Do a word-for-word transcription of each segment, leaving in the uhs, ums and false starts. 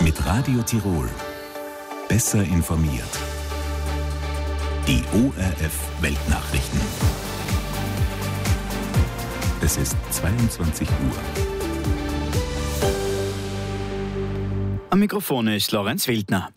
Mit Radio Tirol. Besser informiert. Die O R F Weltnachrichten. Es ist zweiundzwanzig Uhr. Am Mikrofon ist Lorenz Wildner.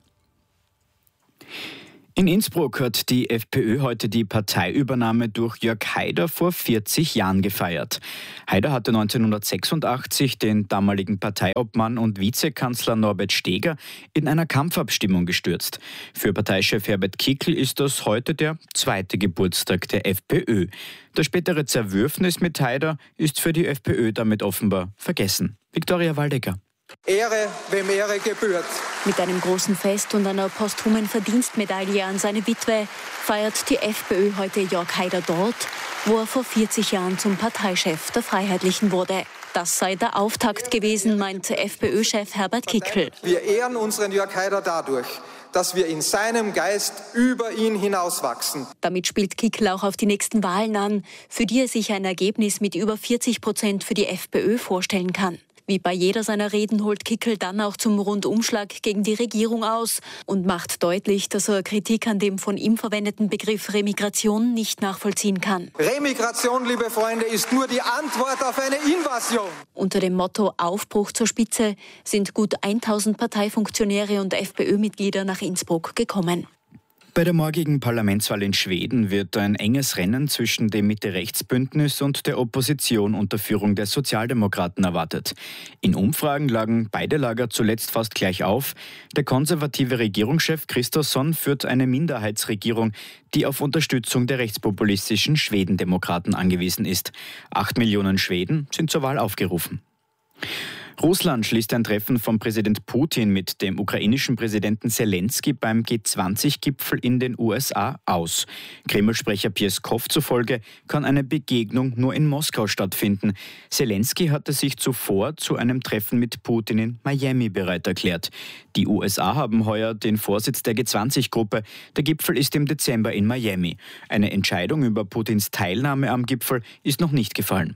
In Innsbruck hat die FPÖ heute die Parteiübernahme durch Jörg Haider vor vierzig Jahren gefeiert. Haider hatte neunzehnhundertsechsundachtzig den damaligen Parteiobmann und Vizekanzler Norbert Steger in einer Kampfabstimmung gestürzt. Für Parteichef Herbert Kickl ist das heute der zweite Geburtstag der FPÖ. Das spätere Zerwürfnis mit Haider ist für die FPÖ damit offenbar vergessen. Viktoria Waldecker. Ehre, wem Ehre gebührt. Mit einem großen Fest und einer posthumen Verdienstmedaille an seine Witwe feiert die FPÖ heute Jörg Haider dort, wo er vor vierzig Jahren zum Parteichef der Freiheitlichen wurde. Das sei der Auftakt gewesen, meint FPÖ-Chef Herbert Kickl. Wir ehren unseren Jörg Haider dadurch, dass wir in seinem Geist über ihn hinauswachsen. Damit spielt Kickl auch auf die nächsten Wahlen an, für die er sich ein Ergebnis mit über vierzig Prozent für die FPÖ vorstellen kann. Wie bei jeder seiner Reden holt Kickl dann auch zum Rundumschlag gegen die Regierung aus und macht deutlich, dass er Kritik an dem von ihm verwendeten Begriff Remigration nicht nachvollziehen kann. Remigration, liebe Freunde, ist nur die Antwort auf eine Invasion. Unter dem Motto Aufbruch zur Spitze sind gut tausend Parteifunktionäre und FPÖ-Mitglieder nach Innsbruck gekommen. Bei der morgigen Parlamentswahl in Schweden wird ein enges Rennen zwischen dem Mitte-Rechts-Bündnis und der Opposition unter Führung der Sozialdemokraten erwartet. In Umfragen lagen beide Lager zuletzt fast gleich auf. Der konservative Regierungschef Kristersson führt eine Minderheitsregierung, die auf Unterstützung der rechtspopulistischen Schwedendemokraten angewiesen ist. Acht Millionen Schweden sind zur Wahl aufgerufen. Russland schließt ein Treffen von Präsident Putin mit dem ukrainischen Präsidenten Zelensky beim G zwanzig Gipfel in den U S A aus. Kreml-Sprecher Pieskow zufolge kann eine Begegnung nur in Moskau stattfinden. Zelensky hatte sich zuvor zu einem Treffen mit Putin in Miami bereit erklärt. Die U S A haben heuer den Vorsitz der G zwanzig Gruppe. Der Gipfel ist im Dezember in Miami. Eine Entscheidung über Putins Teilnahme am Gipfel ist noch nicht gefallen.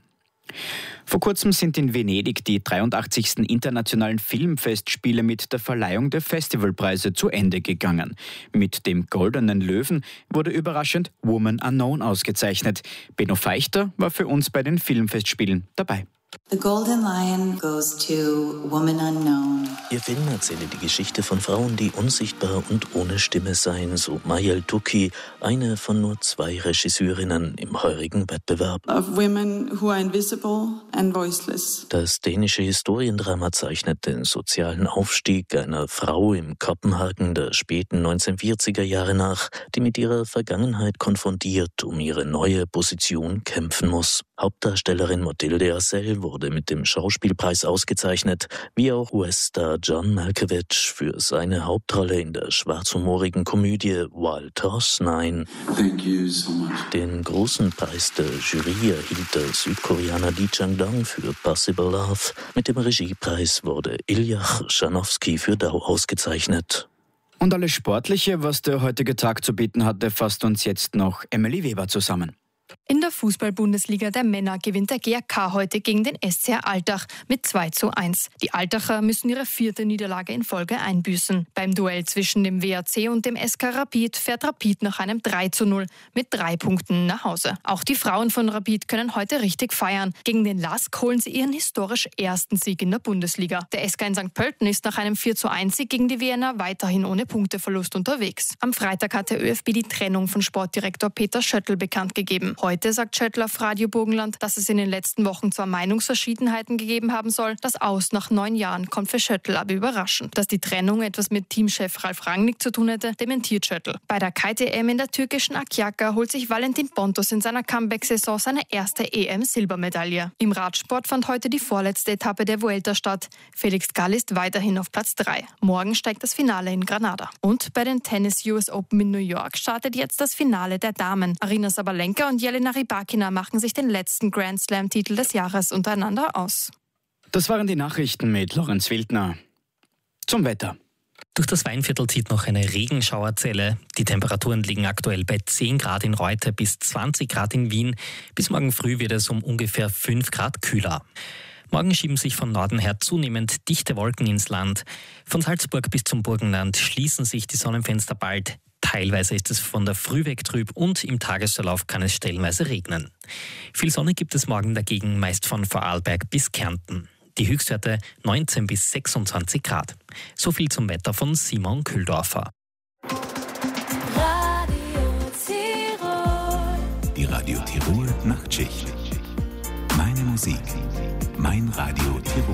Vor kurzem sind in Venedig die dreiundachtzigsten internationalen Filmfestspiele mit der Verleihung der Festivalpreise zu Ende gegangen. Mit dem Goldenen Löwen wurde überraschend Woman Unknown ausgezeichnet. Benno Feichter war für uns bei den Filmfestspielen dabei. The Golden Lion goes to Woman Unknown. Ihr Film erzähle die Geschichte von Frauen, die unsichtbar und ohne Stimme seien, so Mayel Tuki, eine von nur zwei Regisseurinnen im heurigen Wettbewerb. Of women who are invisible and voiceless. Das dänische Historiendrama zeichnet den sozialen Aufstieg einer Frau im Kopenhagen der späten neunzehnhundertvierziger Jahre nach, die mit ihrer Vergangenheit konfrontiert um ihre neue Position kämpfen muss. Hauptdarstellerin Mathilde Assel wurde mit dem Schauspielpreis ausgezeichnet, wie auch U S-Star John Malkovich für seine Hauptrolle in der schwarzhumorigen Komödie Wild Horse Nine. Thank you so much. Den großen Preis der Jury erhielt der Südkoreaner Lee Chang-dong für Possible Love. Mit dem Regiepreis wurde Iljach Schanowski für Dau ausgezeichnet. Und alles Sportliche, was der heutige Tag zu bieten hatte, fasst uns jetzt noch Emily Weber zusammen. In der Fußball-Bundesliga der Männer gewinnt der G A K heute gegen den S C R Altach mit zwei zu eins. Die Altacher müssen ihre vierte Niederlage in Folge einbüßen. Beim Duell zwischen dem W A C und dem S K Rapid fährt Rapid nach einem drei zu null mit drei Punkten nach Hause. Auch die Frauen von Rapid können heute richtig feiern. Gegen den L A S K holen sie ihren historisch ersten Sieg in der Bundesliga. Der S K in Sankt Pölten ist nach einem vier zu eins Sieg gegen die Wiener weiterhin ohne Punkteverlust unterwegs. Am Freitag hat der ÖFB die Trennung von Sportdirektor Peter Schöttl bekannt gegeben. Heute sagt Schöttl auf Radio Burgenland, dass es in den letzten Wochen zwar Meinungsverschiedenheiten gegeben haben soll. Das Aus nach neun Jahren kommt für Schöttl aber überraschend. Dass die Trennung etwas mit Teamchef Ralf Rangnick zu tun hätte, dementiert Schöttl. Bei der K T M in der türkischen Akyaka holt sich Valentin Pontus in seiner Comeback-Saison seine erste E M-Silbermedaille. Im Radsport fand heute die vorletzte Etappe der Vuelta statt. Felix Gall ist weiterhin auf Platz drei. Morgen steigt das Finale in Granada. Und bei den Tennis U S Open in New York startet jetzt das Finale der Damen. Aryna Sabalenka und Jelena Rybakina machen sich den letzten Grand Slam-Titel des Jahres untereinander aus. Das waren die Nachrichten mit Lorenz Wildner. Zum Wetter. Durch das Weinviertel zieht noch eine Regenschauerzelle. Die Temperaturen liegen aktuell bei zehn Grad in Reutte bis zwanzig Grad in Wien. Bis morgen früh wird es um ungefähr fünf Grad kühler. Morgen schieben sich von Norden her zunehmend dichte Wolken ins Land. Von Salzburg bis zum Burgenland schließen sich die Sonnenfenster bald. Teilweise ist es von der Früh weg trüb und im Tagesverlauf kann es stellenweise regnen. Viel Sonne gibt es morgen dagegen, meist von Vorarlberg bis Kärnten. Die Höchstwerte neunzehn bis sechsundzwanzig Grad. So viel zum Wetter von Simon Kühldorfer. Die Radio Tirol Nachtschicht. Meine Musik, mein Radio Tirol.